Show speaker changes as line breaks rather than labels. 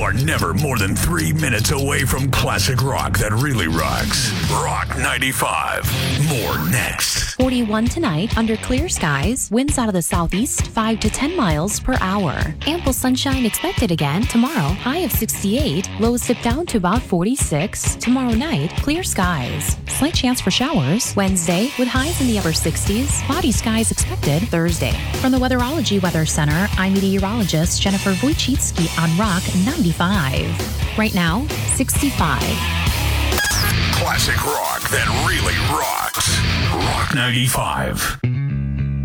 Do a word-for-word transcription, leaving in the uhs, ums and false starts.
are never more than three minutes away from classic rock that really rocks. Rock ninety-five. More next.
forty-one tonight, under clear skies, winds out of the southeast five to ten miles per hour. Ample sunshine expected again tomorrow, high of sixty-eight, lows dip down to about forty-six. Tomorrow night, clear skies. Slight chance for showers. Wednesday, with highs in the upper sixties, cloudy skies expected Thursday. From the Weatherology Weather Center, I'm meteorologist Jennifer Wojcicki on Rock ninety-five. Right now, sixty-five.
Classic rock that really rocks. Rock ninety-five.